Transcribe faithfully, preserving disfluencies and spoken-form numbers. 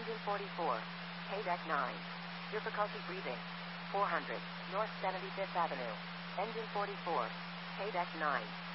Engine forty-four. Haydeck nine. Difficulty breathing. four hundred. North seventy-fifth Avenue. Engine forty-four. Haydeck nine.